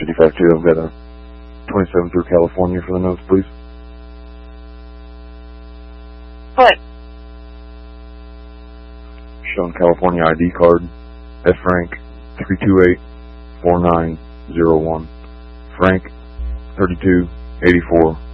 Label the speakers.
Speaker 1: 55-2. I've got a 27 through California for the notes, please.
Speaker 2: What?
Speaker 1: Showing California ID card. F. Frank 328-4901. Frank 3284.